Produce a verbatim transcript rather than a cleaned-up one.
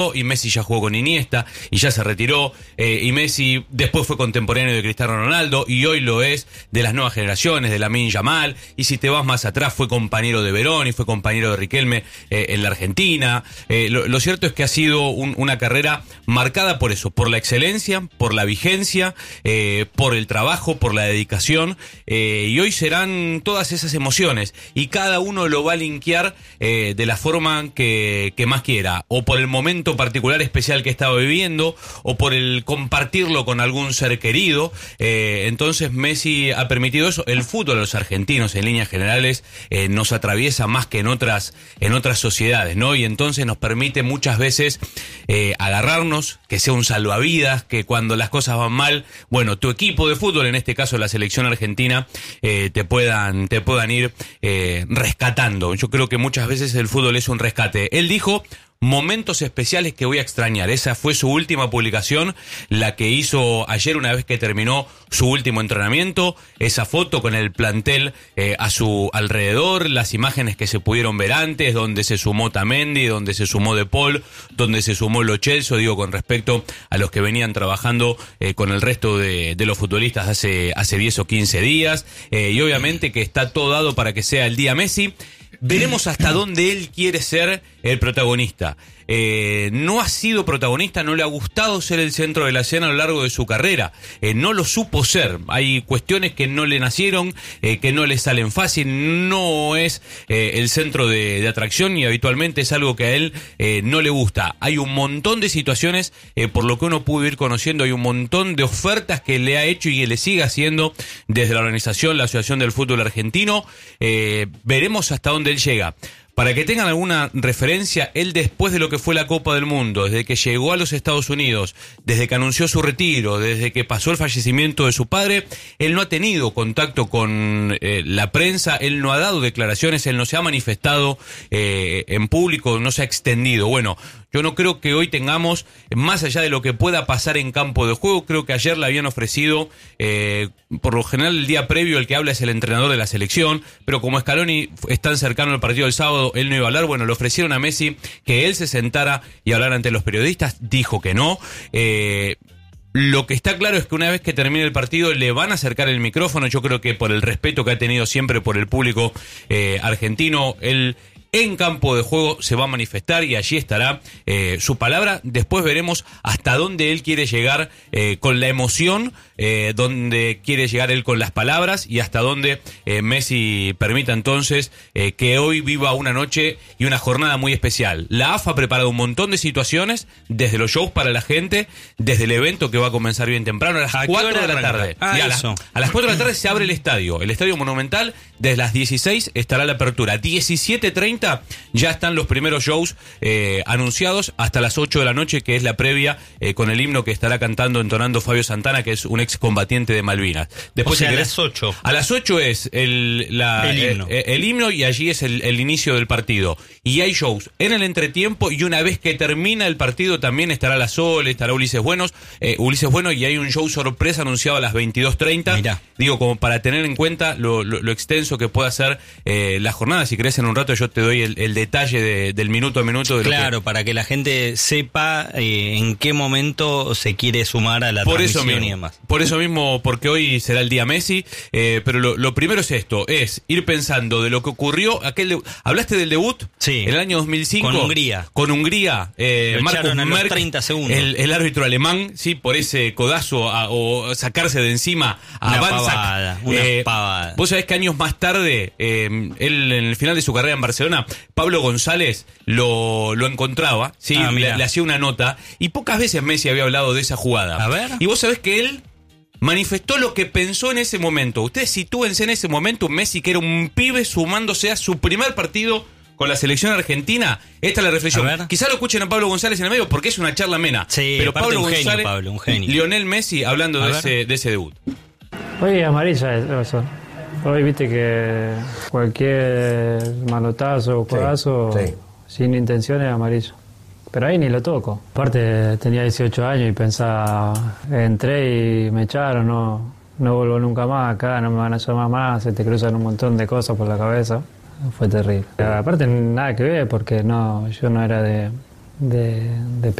y Messi ya jugó con Iniesta y ya se retiró, eh, y Messi después fue contemporáneo de Cristiano Ronaldo y hoy lo es de las nuevas generaciones, de Lamine Yamal, y si te vas más atrás fue compañero de Verón y fue compañero de Riquelme eh, en la Argentina. Eh, lo, lo cierto es que ha sido un, una carrera marcada por eso, por la excelencia, por la vigencia, eh, por el trabajo, por la dedicación, eh, y hoy serán todas esas emociones y cada uno lo va a linkear eh, de la forma que, que más quiera, o por el momento particular especial que estaba viviendo, o por el compartirlo con algún ser querido. Eh, entonces Messi ha permitido eso. El fútbol a los argentinos en líneas generales eh, nos atraviesa más que en otras en otras sociedades, ¿no? Y entonces nos permite muchas veces eh, agarrarnos, que sea un salvavidas, que cuando las cosas van mal, bueno, tu equipo de fútbol, en este caso la selección argentina, eh, te puedan te puedan ir eh, rescatando. Yo creo que muchas veces el fútbol es un rescate. Él dijo: momentos especiales que voy a extrañar. Esa fue su última publicación, la que hizo ayer una vez que terminó su último entrenamiento. Esa foto con el plantel eh, a su alrededor, las imágenes que se pudieron ver antes, donde se sumó Tamendi, donde se sumó De Paul, donde se sumó Lo Celso, digo, con respecto a los que venían trabajando eh, con el resto de, de los futbolistas hace, hace diez o quince días. Eh, y obviamente que está todo dado para que sea el día Messi. Veremos hasta dónde él quiere ser el protagonista. Eh, no ha sido protagonista, no le ha gustado ser el centro de la escena a lo largo de su carrera. Eh, no lo supo ser. Hay cuestiones que no le nacieron, eh, que no le salen fácil. No es eh, el centro de, de atracción y habitualmente es algo que a él eh, no le gusta. Hay un montón de situaciones, eh, por lo que uno pudo ir conociendo, hay un montón de ofertas que le ha hecho y que le sigue haciendo desde la organización, la Asociación del Fútbol Argentino. Eh, veremos hasta dónde él llega. Para que tengan alguna referencia, él después de lo que fue la Copa del Mundo, desde que llegó a los Estados Unidos, desde que anunció su retiro, desde que pasó el fallecimiento de su padre, él no ha tenido contacto con eh, la prensa, él no ha dado declaraciones, él no se ha manifestado eh, en público, no se ha extendido. Bueno, yo no creo que hoy tengamos, más allá de lo que pueda pasar en campo de juego, creo que ayer le habían ofrecido, eh, por lo general el día previo el que habla es el entrenador de la selección, pero como Scaloni es tan cercano al partido del sábado, él no iba a hablar. Bueno, le ofrecieron a Messi que él se sentara y hablara ante los periodistas, dijo que no. Eh... Lo que está claro es que una vez que termine el partido le van a acercar el micrófono. Yo creo que por el respeto que ha tenido siempre por el público eh, argentino, él en campo de juego se va a manifestar y allí estará eh, su palabra. Después veremos hasta dónde él quiere llegar eh, con la emoción, eh, dónde quiere llegar él con las palabras y hasta dónde eh, Messi permita entonces eh, que hoy viva una noche y una jornada muy especial. La A F A ha preparado un montón de situaciones, desde los shows para la gente, desde el evento que va a comenzar bien temprano, a las cuatro de la tarde. Ah, y a, la, a las cuatro de la tarde se abre el estadio, el Estadio Monumental. Desde las dieciséis estará la apertura. diecisiete treinta ya están los primeros shows eh, anunciados, hasta las ocho de la noche, que es la previa, eh, con el himno que estará cantando, entonando Fabio Santana, que es un excombatiente de Malvinas. Después, o sea, si a querés, las ocho. A las ocho es el, la, el, himno. el, el himno y allí es el, el inicio del partido. Y hay shows en el entretiempo y una vez que termina el partido también estará La Sol, estará Ulises Buenos, eh, Ulises Bueno, y hay un show sorpresa anunciado a las veintidós treinta. Mirá. Digo, como para tener en cuenta lo, lo, lo extenso que pueda ser eh, la jornada. Si querés en un rato yo te doy el, el detalle de, del minuto a minuto. De claro, lo que... para que la gente sepa eh, en qué momento se quiere sumar a la por transmisión eso mismo, y demás. Por eso mismo, porque hoy será el día Messi, eh, pero lo, lo primero es esto, es ir pensando de lo que ocurrió. aquel de... ¿Hablaste del debut? Sí. En el año dos mil cinco. Con Hungría. Con Hungría. Eh, Lo Marcus echaron en los Merck, treinta segundos. El, el árbitro alemán, sí, por ese codazo a, o sacarse de encima a Una Banzak. pavada, una eh, pavada. Vos sabés que años más tarde, eh, él en el final de su carrera en Barcelona, Pablo González lo, lo encontraba, ¿sí? Ah, le, le hacía una nota, y pocas veces Messi había hablado de esa jugada. A ver. Y vos sabés que él manifestó lo que pensó en ese momento. Ustedes sitúense en ese momento, Messi, que era un pibe sumándose a su primer partido con la selección argentina. Esta es la reflexión. Quizá lo escuchen a Pablo González en el medio porque es una charla amena. Sí, pero Pablo un González, genio, Pablo, un genio. Lionel Messi hablando de ese, de ese debut. Hoy amarilla eso. Hoy viste que cualquier manotazo o codazo sí, sí. sin intención es amarillo. Pero ahí ni lo toco. Aparte tenía dieciocho años y pensaba, entré y me echaron, no, no vuelvo nunca más acá, no me van a llamar más, se te cruzan un montón de cosas por la cabeza. Fue terrible. Aparte nada que ver porque no, yo no era de, de, de